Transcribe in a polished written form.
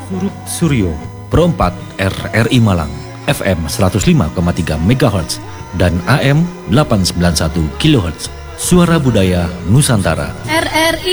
Surut Suryo, Pro 4 RRI Malang, FM 105,3 MHz dan AM 891 kHz. Suara Budaya Nusantara. RRI